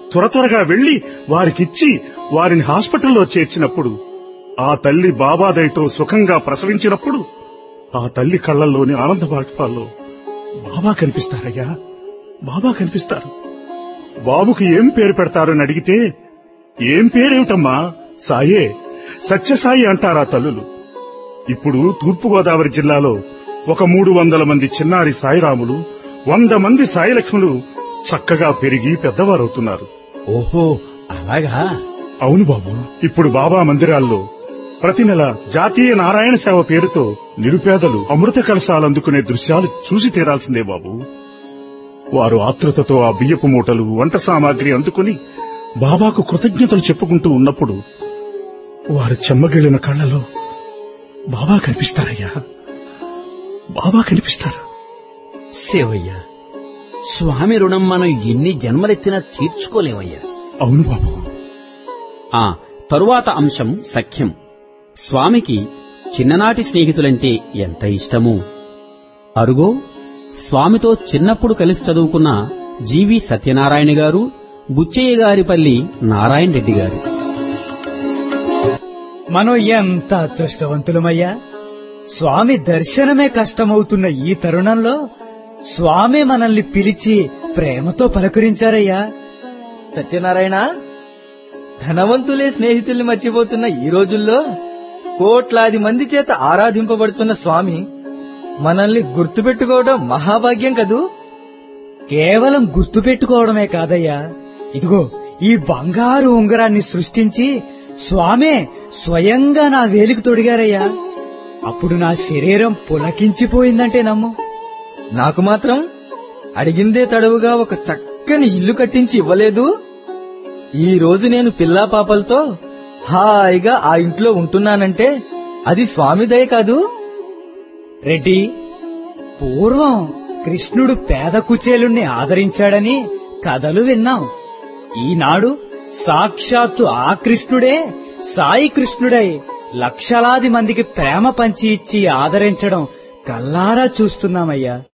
త్వరగా వెళ్లి వారికిచ్చి వారిని హాస్పిటల్లో చేర్చినప్పుడు, ఆ తల్లి బాబా దయతో సుఖంగా ప్రసవించినప్పుడు ఆ తల్లి కళ్లల్లోని ఆనంద బాష్పాల్లో బాబా కనిపిస్తారయ్యా, బాబా కనిపిస్తారు. బాబుకి ఏం పేరు పెడతారని అడిగితే, ఏం పేరేమిటమ్మా, సాయే, సత్యసాయి అంటారా తల్లులు. ఇప్పుడు తూర్పుగోదావరి జిల్లాలో ఒక 300 మంది చిన్నారి సాయిరాములు, 100 మంది సాయిలక్ష్ములు చక్కగా పెరిగి పెద్దవారవుతున్నారు. ఓహో, అలాగా? అవును బాబు. ఇప్పుడు బాబా మందిరాల్లో ప్రతి నెల జాతీయ నారాయణ సేవ పేరుతో నిరుపేదలు అమృత కలశాలు అందుకునే దృశ్యాలు చూసి తీరాల్సిందే బాబు. వారు ఆతృతతో ఆ బియ్యపు మూటలు, వంట సామాగ్రి అందుకుని బాబాకు కృతజ్ఞతలు చెప్పుకుంటూ ఉన్నప్పుడు వారు చెమ్మగిళ్లిన కళ్లలో బాబా కనిపిస్తారయ్యా, బాబా కనిపిస్తారు. శివయ్య, స్వామి రుణం మనం ఎన్ని జన్మలెత్తినా తీర్చుకోలేమయ్యా. అవును బాబు. తరువాత అంశం సఖ్యం. స్వామికి చిన్ననాటి స్నేహితులంటే ఎంత ఇష్టమో. అరుగో స్వామితో చిన్నప్పుడు కలిసి చదువుకున్న జీవి సత్యనారాయణ గారు, బుచ్చయ్య గారిపల్లి నారాయణ రెడ్డి గారు. మనం ఎంత అదృష్టవంతులమయ్యా. స్వామి దర్శనమే కష్టమవుతున్న ఈ తరుణంలో స్వామి మనల్ని పిలిచి ప్రేమతో పలకరించారయ్యా. సత్యనారాయణ, ధనవంతులే స్నేహితుల్ని మర్చిపోతున్న ఈ రోజుల్లో కోట్లాది మంది చేత ఆరాధింపబడుతున్న స్వామి మనల్ని గుర్తుపెట్టుకోవడం మహాభాగ్యం కదూ. కేవలం గుర్తుపెట్టుకోవడమే కాదయ్యా, ఇదిగో ఈ బంగారు ఉంగరాన్ని సృష్టించి స్వామే స్వయంగా నా వేలికి తొడిగారయ్యా. అప్పుడు నా శరీరం పులకించిపోయిందంటే నమ్ము. నాకు మాత్రం అడిగిందే తడవుగా ఒక చక్కని ఇల్లు కట్టించి ఇవ్వలేదు. ఈ రోజు నేను పిల్లా పాపలతో హాయిగా ఆ ఇంట్లో ఉంటున్నానంటే అది స్వామి దయ కాదు. రెడ్డి, పూర్వం కృష్ణుడు పేద కుచేలుణ్ణి ఆదరించాడని కథలు విన్నాం. ఈనాడు సాక్షాత్తు ఆ కృష్ణుడే సాయి కృష్ణుడై లక్షలాది మందికి ప్రేమ పంచి ఇచ్చి ఆదరించడం కల్లారా చూస్తున్నామయ్యా.